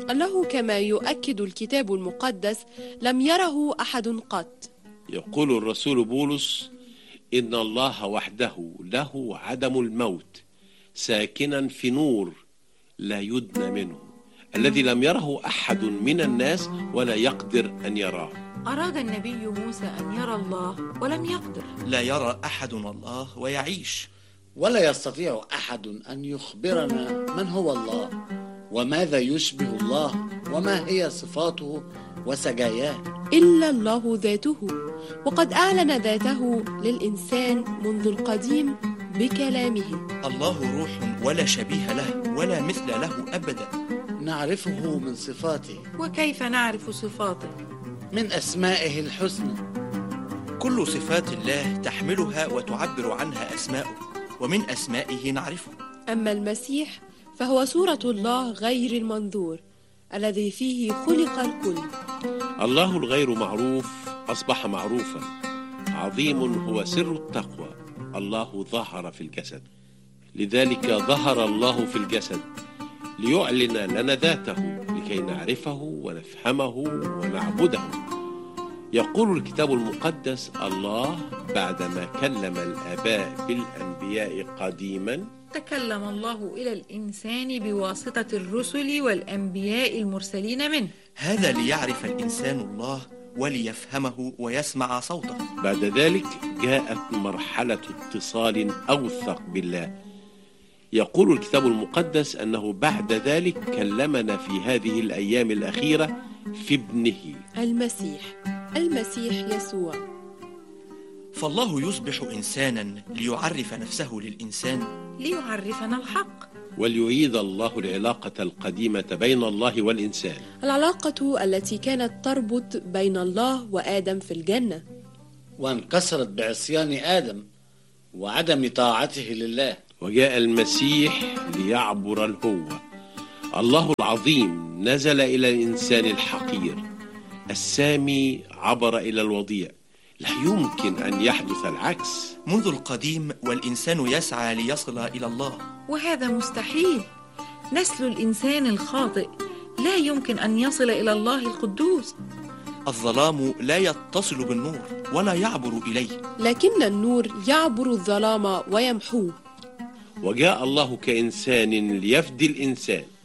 أنه كما يؤكد الكتاب المقدس لم يره أحد قط. يقول الرسول بولس: إن الله وحده له عدم الموت، ساكنا في نور لا يدنى منه، الذي لم يره أحد من الناس ولا يقدر أن يراه. أراد النبي موسى أن يرى الله ولم يقدر. لا يرى أحد الله ويعيش، ولا يستطيع أحد أن يخبرنا من هو الله وماذا يشبه الله وما هي صفاته وسجاياه إلا الله ذاته، وقد أعلن ذاته للإنسان منذ القديم بكلامه. الله روح ولا شبيه له ولا مثل له أبدا. نعرفه من صفاته. وكيف نعرف صفاته؟ من أسمائه الحسنى. كل صفات الله تحملها وتعبر عنها أسماؤه، ومن أسمائه نعرفه. أما المسيح فهو صورة الله غير المنظور الذي فيه خلق الكل. الله الغير معروف أصبح معروفا. عظيم هو سر التقوى. الله ظهر في الجسد، لذلك ظهر الله في الجسد ليعلن لنا ذاته لكي نعرفه ونفهمه ونعبده. يقول الكتاب المقدس: الله بعدما كلم الآباء بالأنبياء قديما تكلم الله إلى الإنسان بواسطة الرسل والأنبياء المرسلين منه. هذا ليعرف الإنسان الله وليفهمه ويسمع صوته. بعد ذلك جاءت مرحلة اتصال أوثق بالله. يقول الكتاب المقدس أنه بعد ذلك كلمنا في هذه الأيام الأخيرة في ابنه المسيح يسوع. فالله يصبح إنسانا ليعرف نفسه للإنسان، ليعرفنا الحق، وليعيد الله العلاقة القديمة بين الله والإنسان، العلاقة التي كانت تربط بين الله وآدم في الجنة، وانكسرت بعصيان آدم وعدم طاعته لله. وجاء المسيح ليعبر الهوة. الله العظيم نزل إلى الإنسان الحقير، السامي عبر إلى الوضيع. لا يمكن أن يحدث العكس. منذ القديم والإنسان يسعى ليصل إلى الله، وهذا مستحيل. نسل الإنسان الخاطئ لا يمكن أن يصل إلى الله القدوس. الظلام لا يتصل بالنور ولا يعبر إليه، لكن النور يعبر الظلام ويمحوه. وجاء الله كإنسان ليفدي الإنسان.